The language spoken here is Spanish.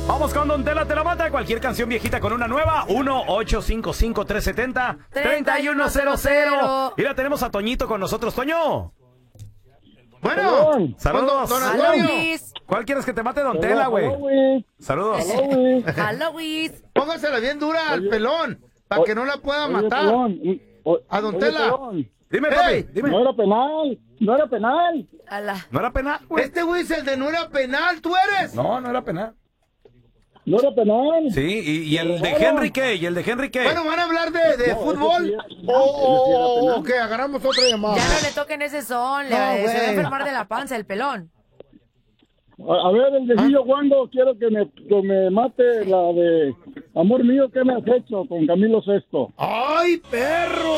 Vamos con Don Tela te la mata. Cualquier canción viejita con una nueva. 1-855-370-3100. Y la tenemos a Toñito con nosotros. Toño. Bueno, saludos. Don Antonio. ¿Cuál quieres que te mate, Don Tela, güey? Saludos. Aló, Luis. Póngasela bien dura al pelón, para que no la pueda matar. A Don Tela. Dime, papi, dime. No era penal. ¿No era penal, güey? Este güey es el de no era penal, ¿tú eres? No era penal. No era penal. Sí, ¿y el de Henry qué? Bueno, ¿van a hablar de fútbol? ¿O que agarramos otra llamada? Ya no le toquen ese son, se va a enfermar de la panza el pelón. A ver, el de Guillo Wando, quiero que me mate la de Amor Mío, ¿qué me has hecho? Con Camilo Sesto. ¡Ay, perro!